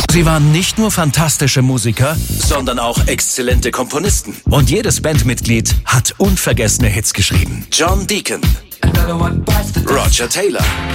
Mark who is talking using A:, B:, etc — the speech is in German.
A: Sie waren nicht nur fantastische Musiker, sondern auch exzellente Komponisten. Und jedes Bandmitglied hat unvergessene Hits geschrieben. John Deacon, Roger Taylor,